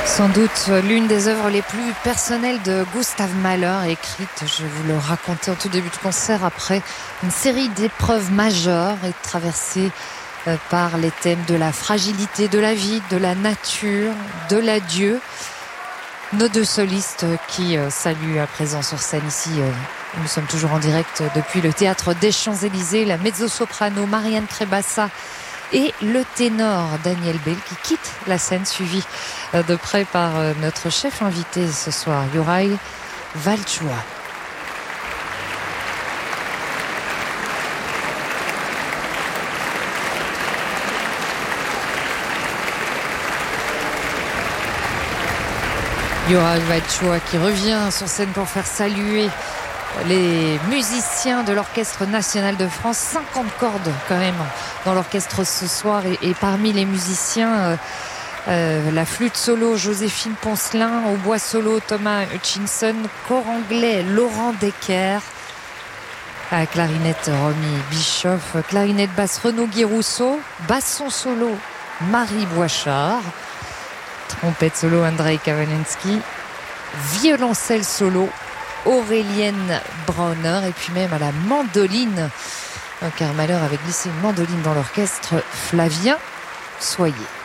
Sans doute l'une des œuvres les plus personnelles de Gustav Mahler, écrite, je vous le racontais en tout début de concert, après une série d'épreuves majeures et traversée par les thèmes de la fragilité de la vie, de la nature, de l'adieu. Nos deux solistes qui saluent à présent sur scène ici. Nous sommes toujours en direct depuis le Théâtre des Champs-Élysées, la mezzo-soprano Marianne Trebassa et le ténor Daniel Bell qui quitte la scène, suivi de près par notre chef invité ce soir, Juraj Valchoa. Juraj Valchoa qui revient sur scène pour faire saluer les musiciens de l'Orchestre National de France. 50 cordes quand même dans l'orchestre ce soir, et parmi les musiciens la flûte solo Joséphine Poncelin, au bois solo Thomas Hutchinson, cor anglais Laurent Decker, à la clarinette Romy Bischoff, clarinette basse Renaud Guy-Rousseau, basson solo Marie Boichard, trompette solo Andrei Kavalensky, violoncelle solo Aurélienne Brauner, et puis même à la mandoline, car Mahler avait glissé une mandoline dans l'orchestre, Flavien Soyer.